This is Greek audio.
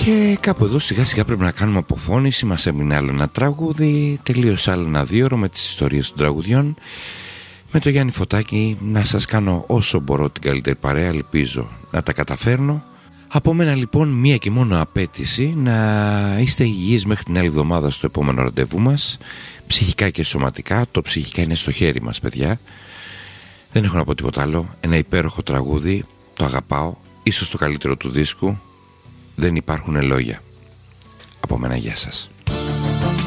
Και κάπου εδώ σιγά σιγά πρέπει να κάνουμε αποφώνηση. Μας έμεινε άλλο ένα τραγούδι, τελείωσε άλλο ένα 2ωρο με τις ιστορίες των τραγουδιών. Με το Γιάννη Φωτάκη να σας κάνω όσο μπορώ την καλύτερη παρέα, ελπίζω να τα καταφέρνω. Από μένα λοιπόν μία και μόνο απέτηση, να είστε υγιείς μέχρι την άλλη εβδομάδα στο επόμενο ραντεβού μας, ψυχικά και σωματικά. Το ψυχικά είναι στο χέρι μας, παιδιά. Δεν έχω να πω τίποτα άλλο. Ένα υπέροχο τραγούδι, το αγαπάω, ίσως το καλύτερο του δίσκου. Δεν υπάρχουν λόγια. Από μένα, γεια σας.